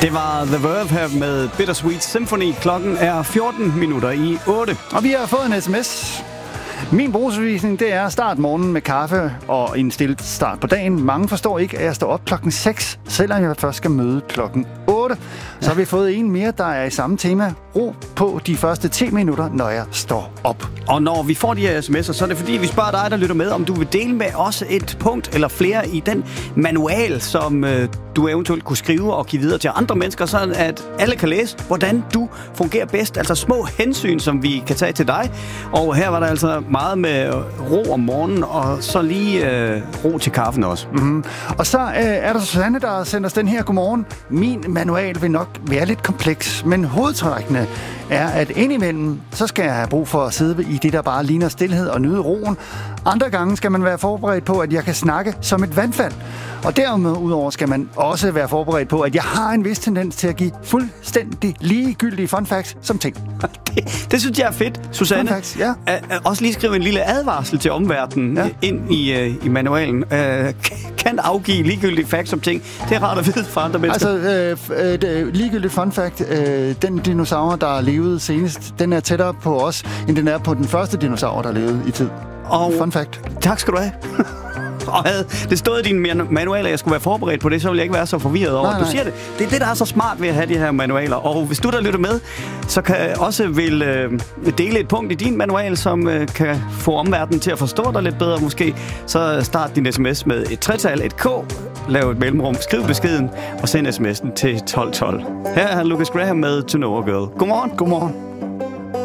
Det var The Verve her med Bittersweet Symphony. Klokken er 14 minutter i 8. Og vi har fået en sms. Min brugsudvisning, det er start morgenen med kaffe og en stille start på dagen. Mange forstår ikke, at jeg står op klokken 6, selvom jeg først skal møde klokken 8. Så har vi fået en mere, der er i samme tema. Ro på de første 10 minutter, når jeg står op. Og når vi får de her sms'er, så er det fordi, vi spørger dig, der lytter med, om du vil dele med os et punkt eller flere i den manual, som du eventuelt kunne skrive og give videre til andre mennesker, så at alle kan læse, hvordan du fungerer bedst. Altså små hensyn, som vi kan tage til dig. Og her var der altså meget med ro om morgenen, og så lige ro til kaffen også. Mm-hmm. Og så er der Susanne, der sender os den her. Godmorgen. Min manual vil nok være lidt kompleks, men hovedtrækkende er, at indimellem, så skal jeg have brug for at sidde i det, der bare ligner stilhed og nyde roen. Andre gange skal man være forberedt på, at jeg kan snakke som et vandfald. Og derudover skal man også være forberedt på, at jeg har en vis tendens til at give fuldstændig ligegyldige fun facts som ting. Det synes jeg er fedt, Susanne. Fun facts, ja. Også lige skrive en lille advarsel til omverdenen ind i manualen. Kan afgive ligegyldige facts som ting. Det er rart at vide for andre mennesker. Altså, ligegyldigt fun fact. Den dinosaur, der levede senest, den er tættere på os, end den er på den første dinosaur, der levede i tid. Og fun fact. Tak skal du have. Og havde det stået i din manual, at jeg skulle være forberedt på det, så ville jeg ikke være så forvirret over, at du siger det. Det er det, der er så smart ved at have de her manualer. Og hvis du der lytter med, så kan jeg også dele et punkt i din manual, som kan få omverdenen til at forstå dig lidt bedre måske. Så start din sms med et tretal, et K, lav et mellemrum, skriv beskeden og send sms'en til 1212. Her er Lucas Graham med To Know a Girl. Godmorgen. Godmorgen.